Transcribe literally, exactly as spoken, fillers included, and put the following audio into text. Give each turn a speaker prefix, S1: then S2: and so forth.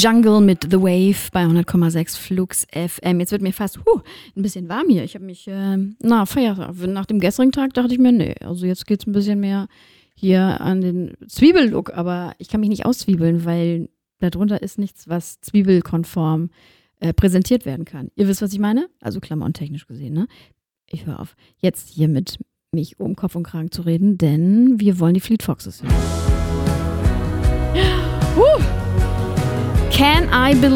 S1: Jungle mit The Wave bei hundert Komma sechs Flux F M. Jetzt wird mir fast huh, ein bisschen warm hier. Ich habe mich, äh, na, Feiertag, nach dem gestrigen Tag dachte ich mir, nee, also jetzt geht's ein bisschen mehr hier an den Zwiebellook, aber ich kann mich nicht auszwiebeln, weil darunter ist nichts, was zwiebelkonform äh, präsentiert werden kann. Ihr wisst, was ich meine? Also klamottentechnisch gesehen, ne? Ich höre auf, jetzt hier mit mich um Kopf und Kragen zu reden, denn wir wollen die Fleet Foxes hören. Uh. Can I Believe